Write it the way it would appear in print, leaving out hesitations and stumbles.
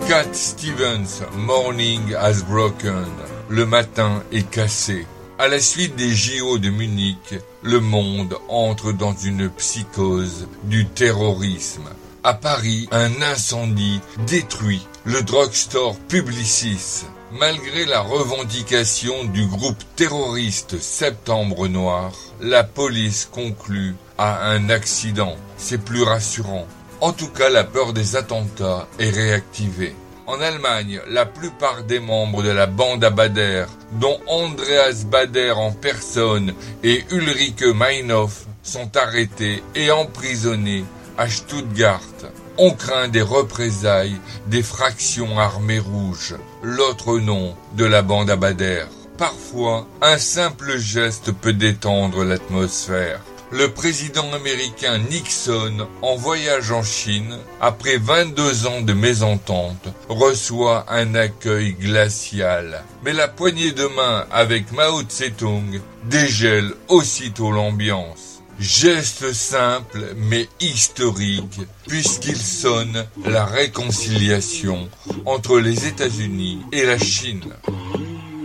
Cat Stevens, Morning has broken. Le matin est cassé. À la suite des JO de Munich, le monde entre dans une psychose du terrorisme. À Paris, un incendie détruit le drugstore Publicis. Malgré la revendication du groupe terroriste Septembre Noir, la police conclut à un accident. C'est plus rassurant. En tout cas, la peur des attentats est réactivée. En Allemagne, la plupart des membres de la bande à Bader, dont Andreas Bader en personne et Ulrike Meinhof, sont arrêtés et emprisonnés à Stuttgart. On craint des représailles des fractions armées rouges, l'autre nom de la bande à Bader. Parfois, un simple geste peut détendre l'atmosphère. Le président américain Nixon, en voyage en Chine, après 22 ans de mésentente, reçoit un accueil glacial. Mais la poignée de main avec Mao Tse-tung dégèle aussitôt l'ambiance. Geste simple mais historique, puisqu'il sonne la réconciliation entre les États-Unis et la Chine.